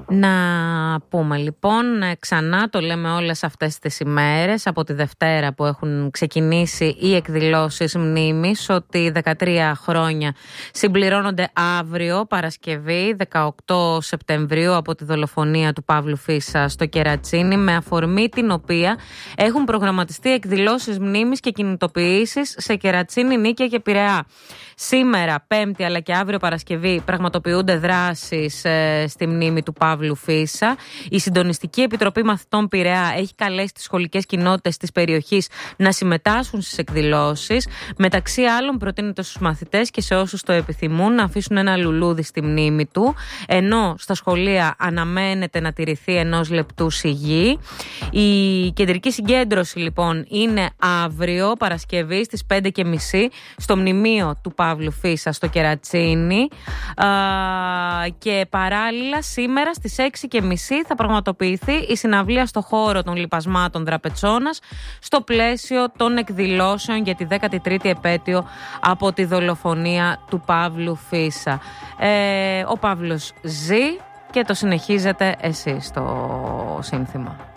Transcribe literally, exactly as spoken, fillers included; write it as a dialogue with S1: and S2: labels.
S1: Να πούμε λοιπόν ξανά, το λέμε όλες αυτές τις ημέρες από τη Δευτέρα που έχουν ξεκινήσει οι εκδηλώσεις μνήμης, ότι δεκατρία χρόνια συμπληρώνονται αύριο Παρασκευή δεκαοκτώ Σεπτεμβρίου από τη δολοφονία του Παύλου Φίσα στο Κερατσίνι, με αφορμή την οποία έχουν προγραμματιστεί εκδηλώσεις μνήμης και κινητοποιήσεις σε Κερατσίνι, Νίκαια και Πειραιά. Σήμερα, Πέμπτη αλλά και αύριο Παρασκευή, πραγματοποιούνται δράσεις ε, στη μνήμη του Παύλου Φίσα. Η Συντονιστική Επιτροπή Μαθητών Πειραιά έχει καλέσει τις σχολικές κοινότητες της περιοχής να συμμετάσχουν στις εκδηλώσεις. Μεταξύ άλλων, προτείνεται στους μαθητές και σε όσους το επιθυμούν να αφήσουν ένα λουλούδι στη μνήμη του, ενώ στα σχολεία αναμένεται να τηρηθεί ενός λεπτού σιγή. Η κεντρική συγκέντρωση λοιπόν είναι αύριο Παρασκευή στις πέντε και μισή στο μνημείο του Παύλου Φίσα στο Κερατσίνι, α, και παράλληλα σήμερα στις έξι και μισή θα πραγματοποιηθεί η συναυλία στο χώρο των λιπασμάτων Δραπετσώνας στο πλαίσιο των εκδηλώσεων για τη δέκατη τρίτη επέτειο από τη δολοφονία του Παύλου Φίσα. Ε, ο Παύλος ζει και το συνεχίζετε εσείς το σύνθημα.